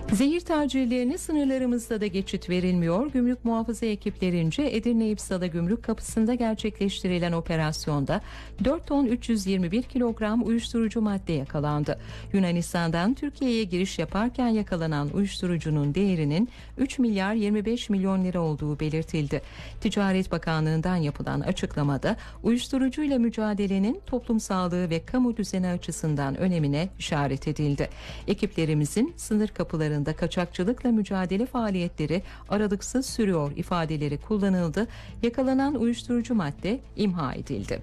Zehir tacirlerine sınırlarımızda da geçit verilmiyor. Gümrük muhafaza ekiplerince Edirne İpsala Gümrük Kapısı'nda gerçekleştirilen operasyonda 4 ton 321 kilogram uyuşturucu madde yakalandı. Yunanistan'dan Türkiye'ye giriş yaparken yakalanan uyuşturucunun değerinin 3 milyar 25 milyon lira olduğu belirtildi. Ticaret Bakanlığı'ndan yapılan açıklamada uyuşturucuyla mücadelenin toplum sağlığı ve kamu düzeni açısından önemine işaret edildi. Ekiplerimizin sınır kapılarında kaçakçılıkla mücadele faaliyetleri aralıksız sürüyor ifadeleri kullanıldı. Yakalanan uyuşturucu madde imha edildi.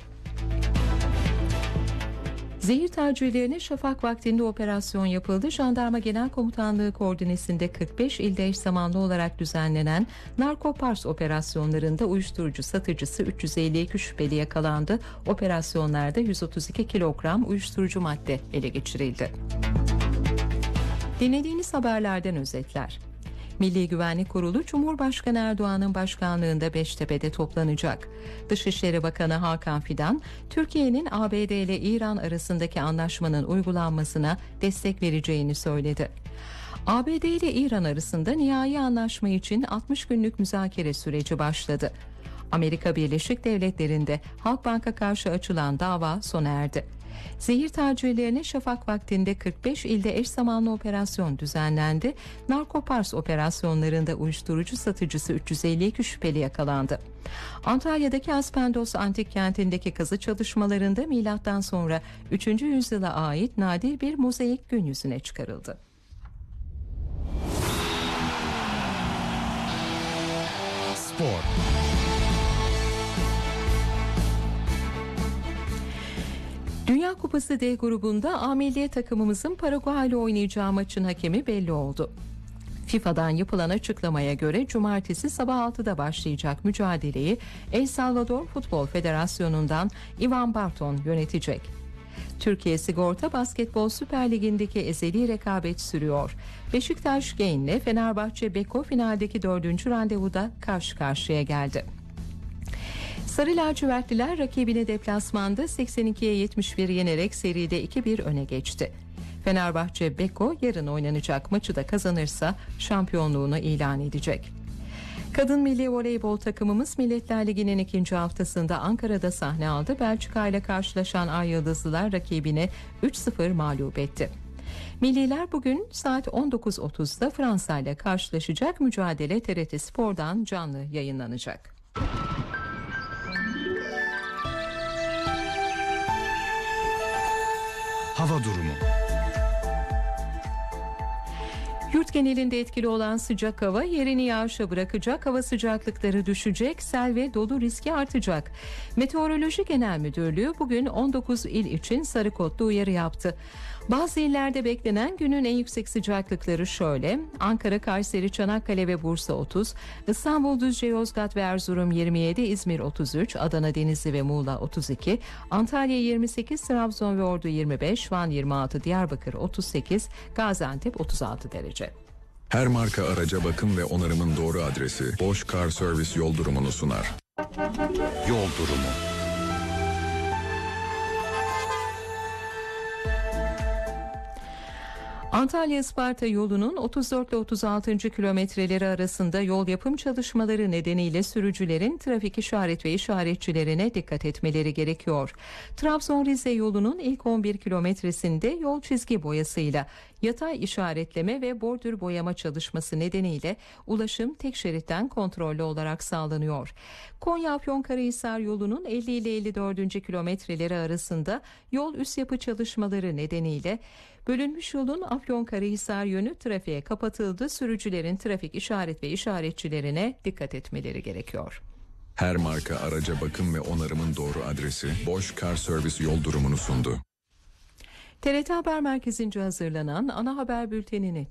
Zehir tacirlerine şafak vaktinde operasyon yapıldı. Jandarma Genel Komutanlığı koordinesinde 45 ilde eş zamanlı olarak düzenlenen Narkopars operasyonlarında uyuşturucu satıcısı 352 şüpheli yakalandı. Operasyonlarda 132 kilogram uyuşturucu madde ele geçirildi. Dinlediğiniz haberlerden özetler. Milli Güvenlik Kurulu Cumhurbaşkanı Erdoğan'ın başkanlığında Beştepe'de toplanacak. Dışişleri Bakanı Hakan Fidan, Türkiye'nin ABD ile İran arasındaki anlaşmanın uygulanmasına destek vereceğini söyledi. ABD ile İran arasında nihai anlaşma için 60 günlük müzakere süreci başladı. Amerika Birleşik Devletleri'nde Halkbank'a karşı açılan dava sona erdi. Zehir tacirlerine şafak vaktinde 45 ilde eş zamanlı operasyon düzenlendi. Narkopars operasyonlarında uyuşturucu satıcısı 352 şüpheli yakalandı. Antalya'daki Aspendos Antik Kenti'ndeki kazı çalışmalarında milattan sonra 3. yüzyıla ait nadir bir mozaik gün yüzüne çıkarıldı. Spor. Dünya Kupası D grubunda A milli takımımızın Paraguay ile oynayacağı maçın hakemi belli oldu. FIFA'dan yapılan açıklamaya göre cumartesi sabah 6'da başlayacak mücadeleyi El Salvador Futbol Federasyonu'ndan Ivan Barton yönetecek. Türkiye Sigorta Basketbol Süper Ligi'ndeki ezeli rekabet sürüyor. Beşiktaş Genç'le Fenerbahçe Beko finaldeki 4. randevuda karşı karşıya geldi. Sarı lacivertliler rakibini deplasmanda 82'ye 71 yenerek seride 2-1 öne geçti. Fenerbahçe Beko yarın oynanacak maçı da kazanırsa şampiyonluğunu ilan edecek. Kadın milli voleybol takımımız Milletler Ligi'nin 2. haftasında Ankara'da sahne aldı. Belçika ile karşılaşan Ay Yıldızlılar rakibini 3-0 mağlup etti. Milliler bugün saat 19.30'da Fransa ile karşılaşacak. Mücadele TRT Spor'dan canlı yayınlanacak. Hava durumu. Yurt genelinde etkili olan sıcak hava yerini yağışa bırakacak, hava sıcaklıkları düşecek, sel ve dolu riski artacak. Meteoroloji Genel Müdürlüğü bugün 19 il için sarı kodlu uyarı yaptı. Bazı illerde beklenen günün en yüksek sıcaklıkları şöyle: Ankara, Kayseri, Çanakkale ve Bursa 30, İstanbul, Düzce, Yozgat ve Erzurum 27, İzmir 33, Adana, Denizli ve Muğla 32, Antalya 28, Trabzon ve Ordu 25, Van 26, Diyarbakır 38, Gaziantep 36 derece. Her marka araca bakım ve onarımın doğru adresi Bosch Car Service yol durumunu sunar. Yol durumu. Antalya-Isparta yolunun 34 ile 36. kilometreleri arasında yol yapım çalışmaları nedeniyle sürücülerin trafik işaret ve işaretçilerine dikkat etmeleri gerekiyor. Trabzon-Rize yolunun ilk 11 kilometresinde yol çizgi boyasıyla yatay işaretleme ve bordür boyama çalışması nedeniyle ulaşım tek şeritten kontrollü olarak sağlanıyor. Konya-Afyonkarahisar yolunun 50 ile 54. kilometreleri arasında yol üst yapı çalışmaları nedeniyle bölünmüş yolun Afyonkarahisar yönü trafiğe kapatıldı. Sürücülerin trafik işaret ve işaretçilerine dikkat etmeleri gerekiyor. Her marka araca bakım ve onarımın doğru adresi Bosch Car Service yol durumunu sundu. TRT Haber Merkezi'nce hazırlanan ana haber bültenini